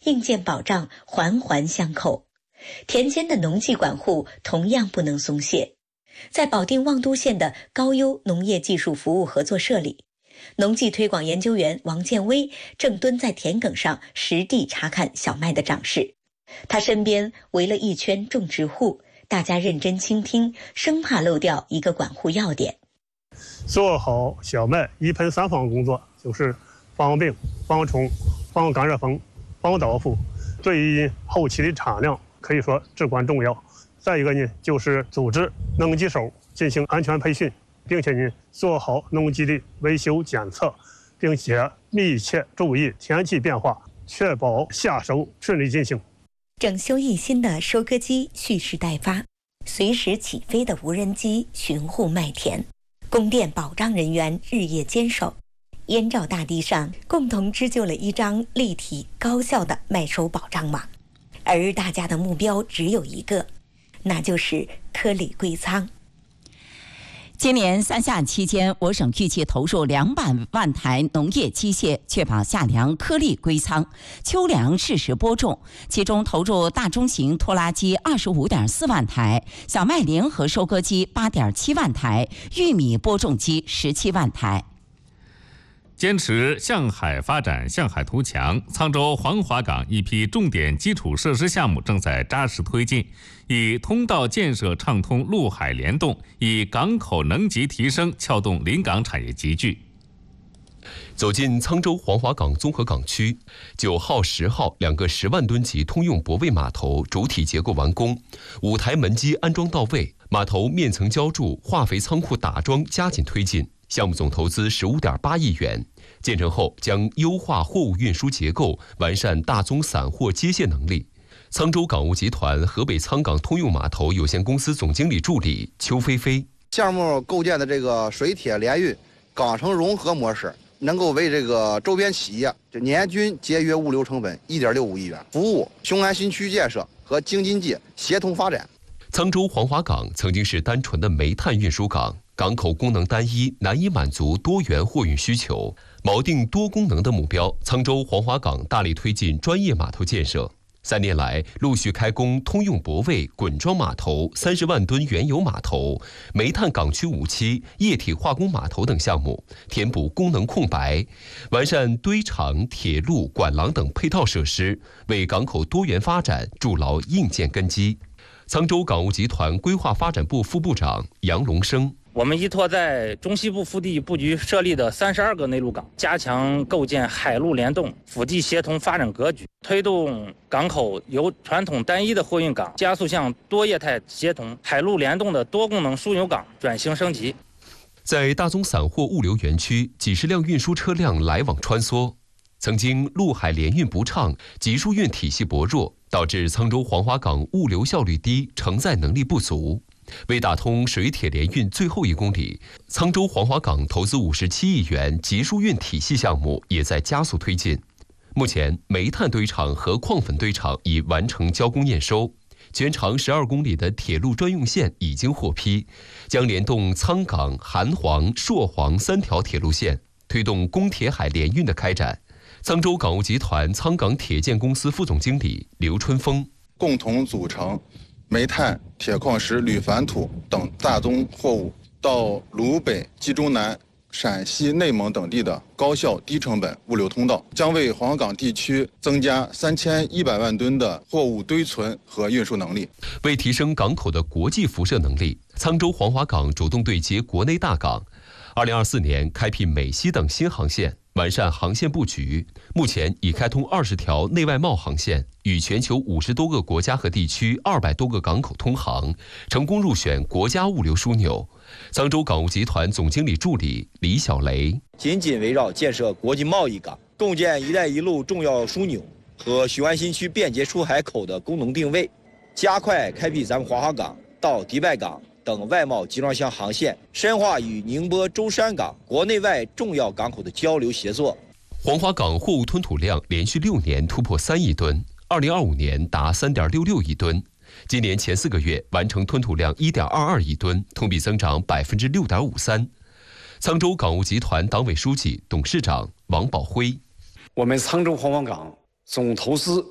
硬件保障环环相扣。田间的农技管护同样不能松懈。在保定望都县的高优农业技术服务合作社里，农技推广研究员王建威正蹲在田埂上实地查看小麦的长势。他身边围了一圈种植户，大家认真倾听，生怕漏掉一个管护要点。 做好小麦一盆三防工作，就是防病、防虫、防干热风、防倒伏，对于后期的产量可以说至关重要。再一个呢，就是组织农技手进行安全培训，并且呢做好农机的维修检测，并且密切注意天气变化，确保夏收顺利进行。 整修一新的收割机蓄势待发，随时起飞的无人机巡护麦田，供电保障人员日夜坚守，燕赵大地上共同织就了一张立体高效的麦收保障网。而大家的目标只有一个，那就是颗粒归仓。 今年三夏期间，我省预计投入200万台农业机械，确保夏粮颗粒归仓，秋粮适时播种。其中投入大中型拖拉机25.4万台，小麦联合收割机8.7万台，玉米播种机17万台。 坚持向海发展、向海图强，沧州黄华港一批重点基础设施项目正在扎实推进，以通道建设畅通陆海联动，以港口能级提升撬动临港产业集聚。 走进沧州黄华港综合港区，9号、10号两个10万吨级通用泊位码头主体结构完工，5台门机安装到位，码头面层浇筑、化肥仓库打桩加紧推进。项目总投资15.8亿元，建成后将优化货物运输结构，完善大宗散货接线能力。沧州港务集团河北沧港通用码头有限公司总经理助理邱飞飞， 项目构建的这个水铁联运、港城融合模式，能够为这个周边企业年均节约物流成本1.65亿元，服务雄安新区建设和京津冀协同发展。 沧州黄华港曾经是单纯的煤炭运输港，港口功能单一，难以满足多元货运需求。锚定多功能的目标，沧州黄华港大力推进专业码头建设。3年来，陆续开工通用泊位、滚装码头、30万吨原油码头、煤炭港区5期、液体化工码头等项目，填补功能空白，完善堆场、铁路、管廊等配套设施，为港口多元发展筑牢硬件根基。沧州港务集团规划发展部副部长杨龙生， 我们依托在中西部腹地布局设立的32个内陆港，加强构建海陆联动、腹地协同发展格局，推动港口由传统单一的货运港加速向多业态协同、海陆联动的多功能枢纽港转型升级。 在大宗散货物流园区，几十辆运输车辆来往穿梭。曾经陆海联运不畅，集疏运体系薄弱，导致沧州黄华港物流效率低，承载能力不足。为打通水铁联运最后1公里，沧州黄华港投资57亿元集疏运体系项目也在加速推进。目前，煤炭堆场和矿粉堆场已完成交工验收，全长12公里的铁路专用线已经获批，将联动沧港、韩黄、朔黄3条铁路线，推动公铁海联运的开展。沧州港务集团沧港铁建公司副总经理刘春峰， 共同组成煤炭、铁矿石、铝矾土等大宗货物到鲁北、冀中南、陕西、内蒙等地的高效低成本物流通道，将为黄港地区增加3100万吨的货物堆存和运输能力。 为提升港口的国际辐射能力，沧州黄华港主动对接国内大港，2024年开辟美西等新航线，完善航线布局，目前已开通20条内外贸航线，与全球50多个国家和地区200多个港口通航，成功入选国家物流枢纽。沧州港务集团总经理助理李小雷， 紧紧围绕建设国际贸易港、共建“一带一路”重要枢纽和雄安新区便捷出海口的功能定位，加快开辟咱们黄华港到迪拜港等外贸集装箱航线，深化与宁波舟山港国内外重要港口的交流协作。 黄华港货物吞吐量连续6年突破3亿吨，2025年达3.66亿吨，今年前4个月完成吞吐量1.22亿吨，同比增长6.53%。沧州港务集团党委书记、董事长王宝辉， 我们沧州黄华港总投资